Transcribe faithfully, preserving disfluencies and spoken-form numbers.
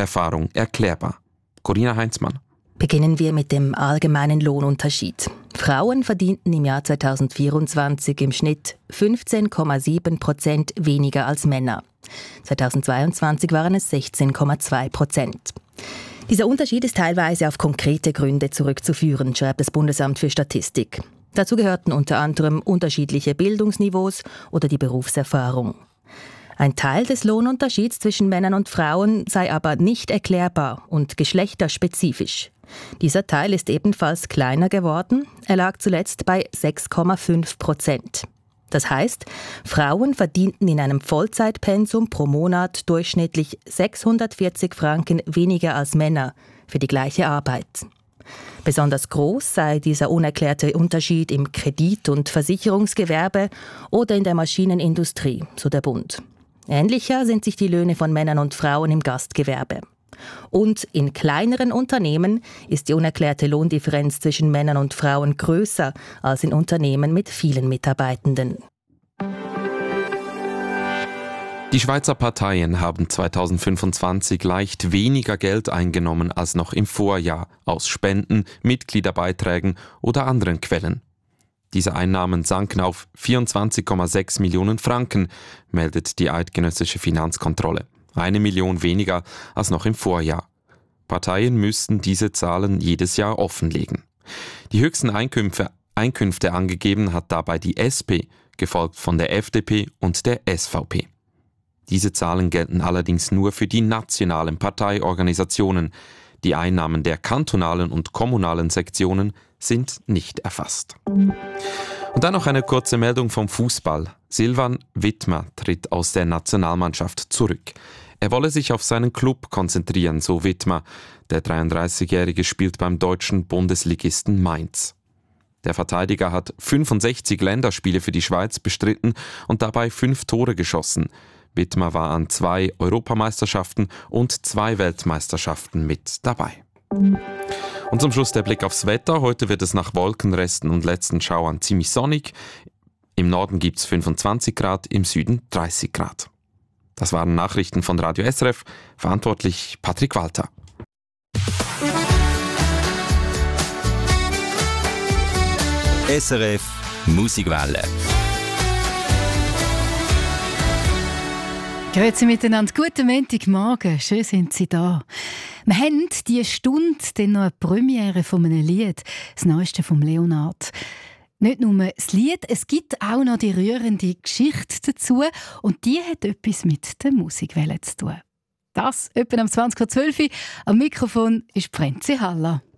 Erfahrung erklärbar. Corinna Heinzmann. Beginnen wir mit dem allgemeinen Lohnunterschied. Frauen verdienten im Jahr zweitausendvierundzwanzig im Schnitt fünfzehn Komma sieben Prozent weniger als Männer. zweitausendzweiundzwanzig waren es sechzehn Komma zwei Prozent. Dieser Unterschied ist teilweise auf konkrete Gründe zurückzuführen, schreibt das Bundesamt für Statistik. Dazu gehörten unter anderem unterschiedliche Bildungsniveaus oder die Berufserfahrung. Ein Teil des Lohnunterschieds zwischen Männern und Frauen sei aber nicht erklärbar und geschlechterspezifisch. Dieser Teil ist ebenfalls kleiner geworden. Er lag zuletzt bei sechs Komma fünf Prozent. Das heißt, Frauen verdienten in einem Vollzeitpensum pro Monat durchschnittlich sechshundertvierzig Franken weniger als Männer für die gleiche Arbeit. Besonders groß sei dieser unerklärte Unterschied im Kredit- und Versicherungsgewerbe oder in der Maschinenindustrie, so der Bund. Ähnlicher sind sich die Löhne von Männern und Frauen im Gastgewerbe. Und in kleineren Unternehmen ist die unerklärte Lohndifferenz zwischen Männern und Frauen größer als in Unternehmen mit vielen Mitarbeitenden. Die Schweizer Parteien haben zweitausendfünfundzwanzig leicht weniger Geld eingenommen als noch im Vorjahr aus Spenden, Mitgliederbeiträgen oder anderen Quellen. Diese Einnahmen sanken auf vierundzwanzig Komma sechs Millionen Franken, meldet die eidgenössische Finanzkontrolle. Eine Million weniger als noch im Vorjahr. Parteien müssten diese Zahlen jedes Jahr offenlegen. Die höchsten Einkünfte, Einkünfte angegeben hat dabei die S P, gefolgt von der F D P und der S V P. Diese Zahlen gelten allerdings nur für die nationalen Parteiorganisationen. Die Einnahmen der kantonalen und kommunalen Sektionen sind nicht erfasst. Und dann noch eine kurze Meldung vom Fußball. Silvan Wittmer tritt aus der Nationalmannschaft zurück. Er wolle sich auf seinen Club konzentrieren, so Wittmer. Der dreiunddreißigjährige spielt beim deutschen Bundesligisten Mainz. Der Verteidiger hat fünfundsechzig Länderspiele für die Schweiz bestritten und dabei fünf Tore geschossen. Wittmer war an zwei Europameisterschaften und zwei Weltmeisterschaften mit dabei. Und zum Schluss der Blick aufs Wetter. Heute wird es nach Wolkenresten und letzten Schauern ziemlich sonnig. Im Norden gibt es fünfundzwanzig Grad, im Süden dreißig Grad. Das waren Nachrichten von Radio S R F, verantwortlich Patrick Walter. S R F Musikwelle. Grüezi miteinander, guten Montagmorgen, schön sind Sie da. Wir haben diese Stunde dann noch eine Premiere von einem Lied, das neueste von Leonard. Nicht nur das Lied, es gibt auch noch die rührende Geschichte dazu und die hat etwas mit der Musikwelle zu tun. Das etwa um zwanzig Uhr zwölf. Am Mikrofon ist Prenzi Haller.